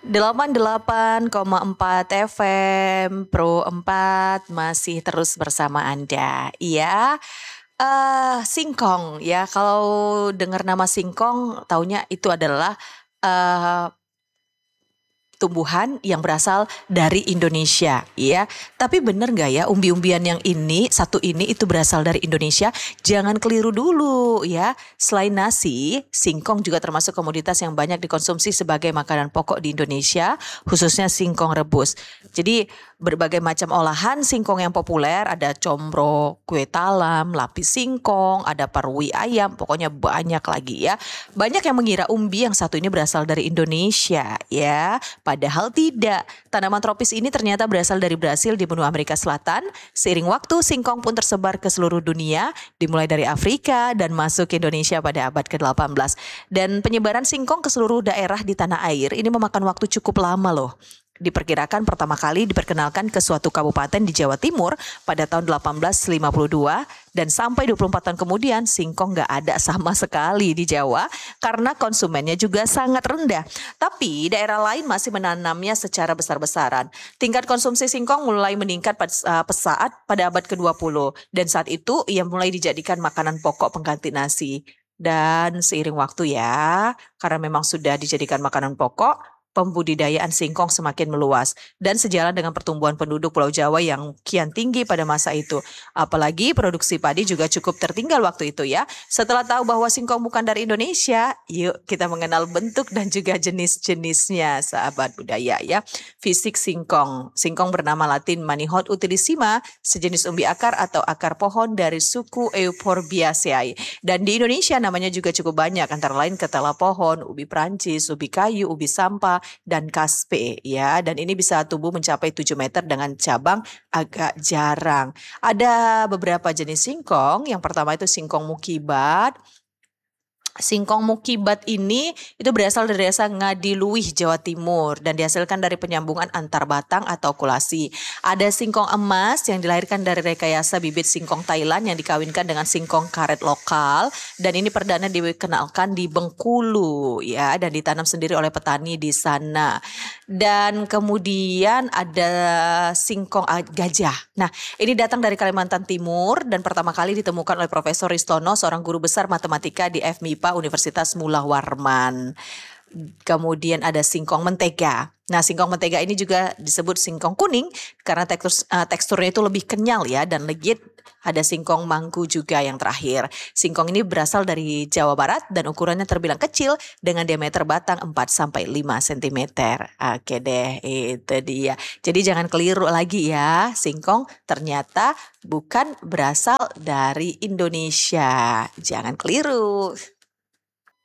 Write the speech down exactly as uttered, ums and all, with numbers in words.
delapan puluh delapan koma empat F M Pro empat masih terus bersama Anda. Iya, eh singkong ya. Kalau dengar nama singkong, taunya itu adalah eh tumbuhan yang berasal dari Indonesia, ya. Tapi benar nggak ya umbi-umbian yang ini, satu ini itu berasal dari Indonesia? Jangan keliru dulu ya. Selain nasi, singkong juga termasuk komoditas yang banyak dikonsumsi sebagai makanan pokok di Indonesia, khususnya singkong rebus. Jadi berbagai macam olahan singkong yang populer, ada combro, kue talam, lapis singkong, ada parui ayam, pokoknya banyak lagi ya. Banyak yang mengira umbi yang satu ini berasal dari Indonesia ya. Padahal tidak. Tanaman tropis ini ternyata berasal dari Brasil di benua Amerika Selatan. Seiring waktu, singkong pun tersebar ke seluruh dunia, dimulai dari Afrika dan masuk ke Indonesia pada abad ke delapan belas. Dan penyebaran singkong ke seluruh daerah di tanah air ini memakan waktu cukup lama loh. Diperkirakan pertama kali diperkenalkan ke suatu kabupaten di Jawa Timur pada tahun delapan belas lima puluh dua dan sampai dua puluh empat tahun kemudian singkong gak ada sama sekali di Jawa karena konsumennya juga sangat rendah. Tapi daerah lain masih menanamnya secara besar-besaran. Tingkat konsumsi singkong mulai meningkat pada uh, saat pada abad ke dua puluh dan saat itu ia mulai dijadikan makanan pokok pengganti nasi. Dan seiring waktu ya, karena memang sudah dijadikan makanan pokok, pembudidayaan singkong semakin meluas dan sejalan dengan pertumbuhan penduduk Pulau Jawa yang kian tinggi pada masa itu. Apalagi produksi padi juga cukup tertinggal waktu itu ya. Setelah tahu bahwa singkong bukan dari Indonesia, yuk kita mengenal bentuk dan juga jenis-jenisnya, sahabat budaya ya. Fisik singkong. Singkong bernama Latin Manihot utilissima, sejenis umbi akar atau akar pohon dari suku Euphorbiaceae. Dan di Indonesia namanya juga cukup banyak, antara lain ketela pohon, ubi Prancis, ubi kayu, ubi sampah, dan kaspe ya, dan ini bisa tumbuh mencapai tujuh meter dengan cabang agak jarang. Ada beberapa jenis singkong. Yang pertama itu singkong mukibat. Singkong mukibat ini itu berasal dari desa Ngadiluih, Jawa Timur dan dihasilkan dari penyambungan antar batang atau kulasi. Ada singkong emas yang dilahirkan dari rekayasa bibit singkong Thailand yang dikawinkan dengan singkong karet lokal dan ini perdana dikenalkan di Bengkulu ya dan ditanam sendiri oleh petani di sana. Dan kemudian ada singkong gajah. Nah, ini datang dari Kalimantan Timur dan pertama kali ditemukan oleh Profesor Ristono, seorang guru besar matematika di F M I P A Universitas Mula Warman. Kemudian ada singkong mentega. Nah, singkong mentega ini juga disebut singkong kuning karena tekstur, uh, teksturnya itu lebih kenyal ya dan legit. Ada singkong mangku juga yang terakhir. Singkong ini berasal dari Jawa Barat dan ukurannya terbilang kecil dengan diameter batang empat sampai lima sentimeter. Oke deh, itu dia. Jadi jangan keliru lagi ya. Singkong ternyata bukan berasal dari Indonesia. Jangan keliru.